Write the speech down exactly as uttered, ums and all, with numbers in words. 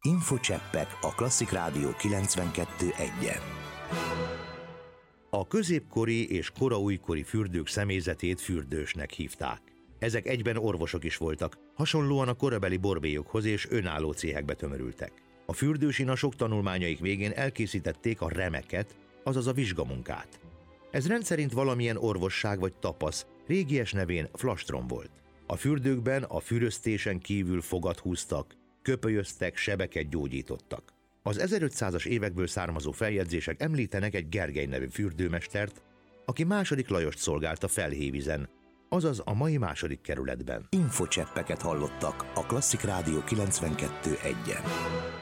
Infocseppek a Klasszik Rádió kilencvenkettő egyen. A középkori és koraújkori fürdők személyzetét fürdősnek hívták. Ezek egyben orvosok is voltak, hasonlóan a korabeli borbélyokhoz és önálló céhekbe tömörültek. A fürdősinasok tanulmányaik végén elkészítették a remeket, azaz a vizsgamunkát. Ez rendszerint valamilyen orvosság vagy tapasz, régies nevén flastrom volt. A fürdőkben a füröztésen kívül fogat húztak, köpölyöztek, sebeket gyógyítottak. Az ezerötszázas évekből származó feljegyzések említenek egy Gergely nevű fürdőmestert, aki második Lajost szolgálta Felhévízen, azaz a mai második kerületben. Infocseppeket hallottak a Klasszik Rádió kilencvenkettő egyen.